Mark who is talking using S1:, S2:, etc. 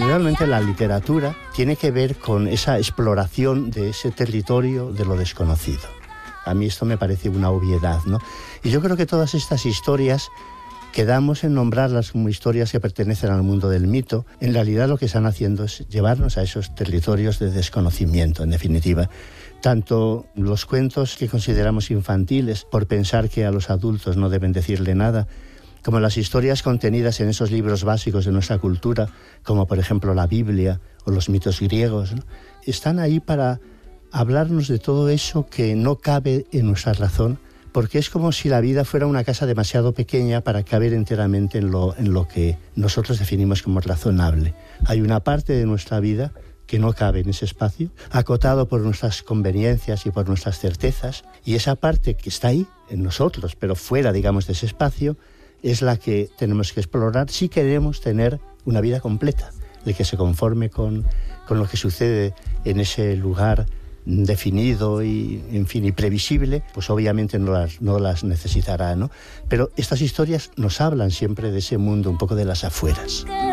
S1: Realmente la literatura tiene que ver con esa exploración de ese territorio de lo desconocido. A mí esto me parece una obviedad, ¿no? Y yo creo que todas estas historias, quedamos en nombrarlas como historias que pertenecen al mundo del mito, en realidad lo que están haciendo es llevarnos a esos territorios de desconocimiento, en definitiva. Tanto los cuentos que consideramos infantiles, por pensar que a los adultos no deben decirle nada, como las historias contenidas en esos libros básicos de nuestra cultura, como por ejemplo la Biblia o los mitos griegos, ¿no? Están ahí para hablarnos de todo eso que no cabe en nuestra razón, porque es como si la vida fuera una casa demasiado pequeña para caber enteramente en lo que nosotros definimos como razonable. Hay una parte de nuestra vida que no cabe en ese espacio, acotado por nuestras conveniencias y por nuestras certezas, y esa parte que está ahí, en nosotros, pero fuera, digamos, de ese espacio, es la que tenemos que explorar si queremos tener una vida completa, de que se conforme con lo que sucede en ese lugar definido y, en fin, y previsible, pues obviamente no las necesitará, ¿no? Pero estas historias nos hablan siempre de ese mundo un poco de las afueras.